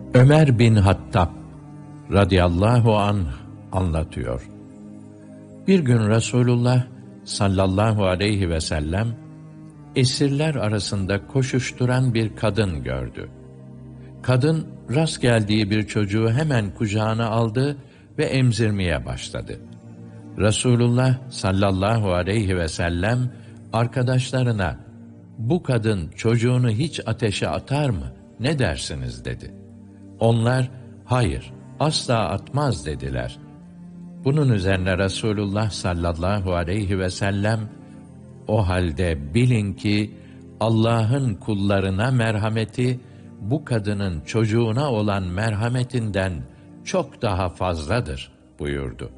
Ömer bin Hattab radıyallahu anh anlatıyor. Bir gün Resulullah sallallahu aleyhi ve sellem esirler arasında koşuşturan bir kadın gördü. Kadın rast geldiği bir çocuğu hemen kucağına aldı ve emzirmeye başladı. Resulullah sallallahu aleyhi ve sellem arkadaşlarına "Bu kadın çocuğunu hiç ateşe atar mı? Ne dersiniz?" dedi. Onlar "Hayır, asla atmaz." dediler. Bunun üzerine Resulullah sallallahu aleyhi ve sellem "O halde bilin ki Allah'ın kullarına merhameti bu kadının çocuğuna olan merhametinden çok daha fazladır." buyurdu.